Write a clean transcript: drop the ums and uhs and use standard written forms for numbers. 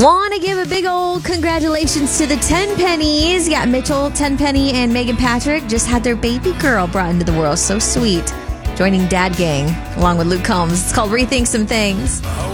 Want to give a big old congratulations to the Tenpennies. Yeah, Mitchell Tenpenny and Megan Patrick just had their baby girl brought into the world. So sweet. Joining Dad Gang along with Luke Combs. It's called Rethink Some Things.